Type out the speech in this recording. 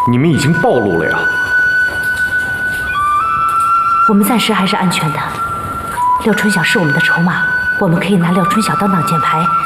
你们已经暴露了呀！ 我们暂时还是安全的。廖春晓是我们的筹码，我们可以拿廖春晓当挡箭牌，